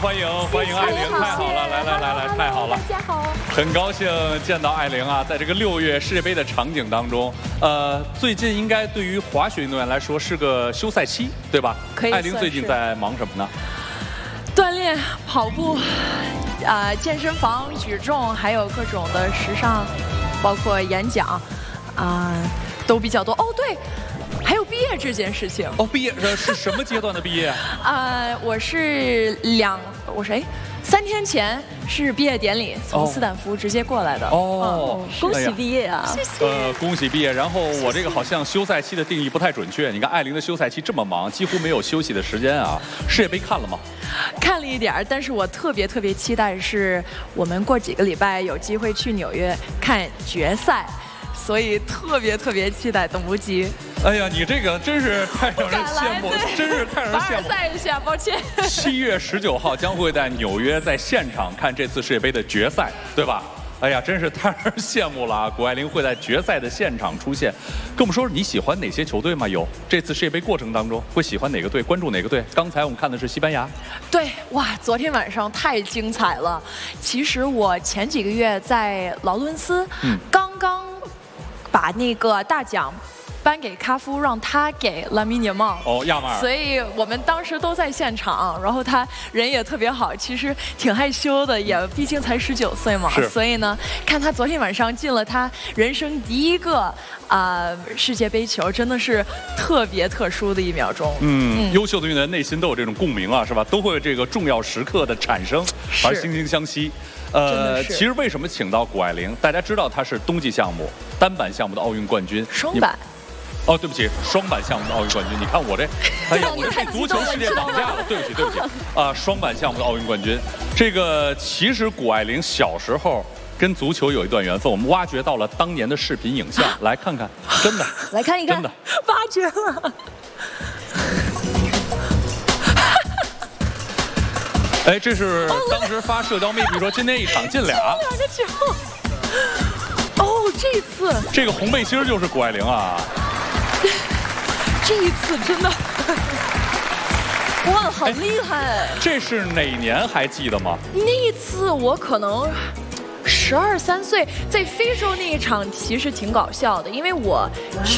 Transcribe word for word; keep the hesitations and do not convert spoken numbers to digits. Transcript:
欢迎欢迎艾琳，太好了，来来来来，太好了， 大家好， 很高兴见到艾琳啊，在这个六月世界杯的场景当中，呃，最近应该对于滑雪运动员来说是个休赛期，对吧？ 可以。 艾琳最近在忙什么呢？ 锻炼、跑步，啊、呃，健身房、举重，还有各种的时尚，包括演讲，啊、呃，都比较多。哦，对。 还有毕业这件事情哦，毕业是是什么阶段的毕业啊？ 呃，我是两，我是哎，三天前是毕业典礼，从斯坦福直接过来的。 哦， 嗯、恭喜毕业啊！ 谢谢。呃，恭喜毕业。然后我这个好像休赛期的定义不太准确。你看艾琳的休赛期这么忙，几乎没有休息的时间啊。世界杯看了吗？ 看了一点儿，但是我特别特别期待是我们过几个礼拜有机会去纽约看决赛。 所以特别特别期待，等不及。 哎呀，你这个真是太让人羡慕，真是太让人羡慕。 凡尔赛一下，抱歉。 七月十九号将会在纽约在现场看这次世界杯的决赛，对吧？哎呀，真是太让人羡慕了啊！谷爱凌会在决赛的现场出现，跟我们说说你喜欢哪些球队吗？有这次世界杯过程当中会喜欢哪个队，关注哪个队？刚才我们看的是西班牙。 对，哇，昨天晚上太精彩了。其实我前几个月在劳伦斯，嗯，刚刚。 把那个大奖颁给卡夫，让他给拉米涅帽。 哦，亚马尔。 所以我们当时都在现场，然后他人也特别好，其实挺害羞的，也毕竟才十九岁嘛。 是。 所以呢，看他昨天晚上进了他人生第一个啊、呃、世界杯球，真的是特别特殊的一秒钟。 嗯，嗯优秀的运动员内心都有这种共鸣啊，是吧？都会这个重要时刻的产生而惺惺相惜。 呃，其实为什么请到谷爱凌？大家知道她是冬季项目单板项目的奥运冠军， 双板。 哦，对不起，双板项目的奥运冠军。你看我这，哎呀，我这被足球世界绑架了。对不起，对不起。啊，双板项目的奥运冠军，这个其实谷爱凌小时候跟足球有一段缘分，我们挖掘到了当年的视频影像，来看看，真的， 来看一看， 真的， 挖掘了。 哎，这是当时发社交媒体说今天一场进俩， 两个球。哦，这次这个红背心就是谷爱凌啊。 这一次真的，哇，好厉害！ 这是哪年还记得吗？ 那一次我可能十二三岁，在非洲那一场其实挺搞笑的，因为我。